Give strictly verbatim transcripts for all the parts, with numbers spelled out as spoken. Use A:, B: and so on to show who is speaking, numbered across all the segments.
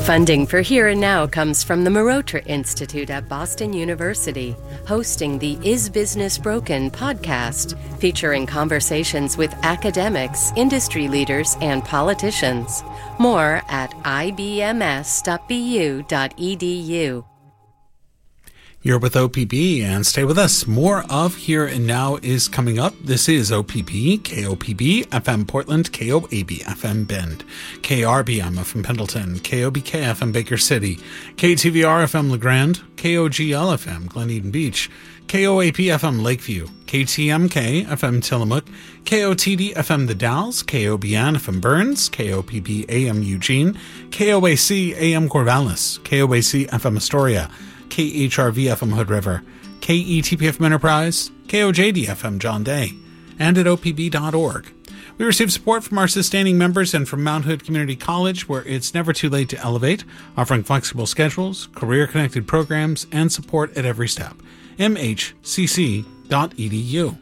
A: Funding for Here and Now comes from the Marotra Institute at Boston University, hosting the Is Business Broken podcast, featuring conversations with academics, industry leaders, and politicians. More at I B M S dot B U dot E D U.
B: You're with O P B, and stay with us. More of Here and Now is coming up. This is O P B, K O P B, F M Portland, K O A B, F M Bend, K R B M, F M Pendleton, K O B K, F M Baker City, K T V R, F M LeGrand, K O G L, F M Glen Eden Beach, K O A P, F M Lakeview, K T M K, F M Tillamook, K O T D, F M The Dalles, K O B N, F M Burns, K O P B, A M Eugene, K O A C, A M Corvallis, K O A C, F M Astoria, K H R V, F M Hood River, K E T P F M Enterprise, K O J D, F M John Day, and at O P B dot org. We receive support from our sustaining members and from Mount Hood Community College, where it's never too late to elevate, offering flexible schedules, career-connected programs, and support at every step. M H C C dot E D U.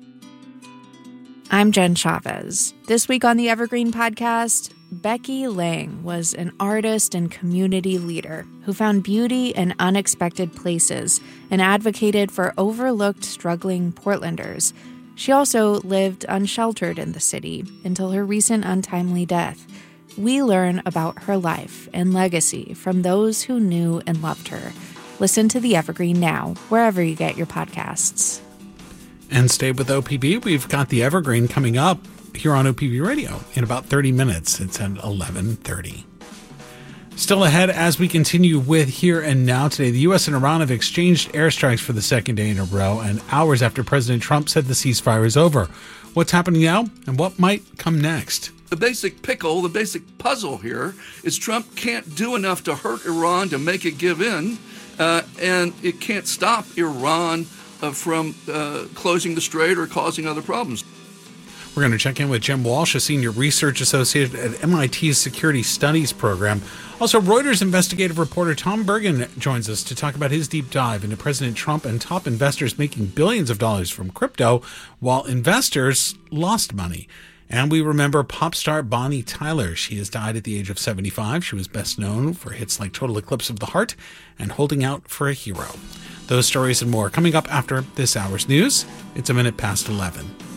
C: I'm Jen Chavez. This week on the Evergreen Podcast, Becky Lang was an artist and community leader who found beauty in unexpected places and advocated for overlooked, struggling Portlanders. She also lived unsheltered in the city until her recent untimely death. We learn about her life and legacy from those who knew and loved her. Listen to the Evergreen now, wherever you get your podcasts.
B: And stay with O P B. We've got the Evergreen coming up here on O P B Radio in about thirty minutes. It's at eleven thirty. Still ahead as we continue with Here and Now today, the U S and Iran have exchanged airstrikes for the second day in a row, and hours after President Trump said the ceasefire is over. What's happening now, and what might come next?
D: The basic pickle, the basic puzzle here is Trump can't do enough to hurt Iran to make it give in, uh, and it can't stop Iran uh, from uh, closing the strait or causing other problems.
B: We're going to check in with Jim Walsh, a senior research associate at M I T's Security Studies program. Also, Reuters investigative reporter Tom Bergen joins us to talk about his deep dive into President Trump and top investors making billions of dollars from crypto while investors lost money. And we remember pop star Bonnie Tyler. She has died at the age of seventy-five. She was best known for hits like Total Eclipse of the Heart and Holding Out for a Hero. Those stories and more coming up after this hour's news. It's a minute past eleven.